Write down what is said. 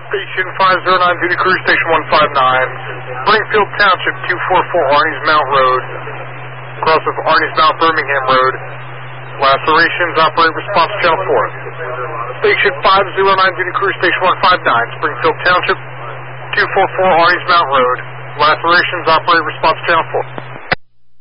Station 509, duty crew, Station 159, Springfield Township, 244 Arnie's Mount Road, cross of Arnie's Mount Birmingham Road. Lacerations, operate response channel 4. Station 509, duty crew, Station 159, Springfield Township, 244 Arnie's Mount Road. Lacerations, operate response channel 4.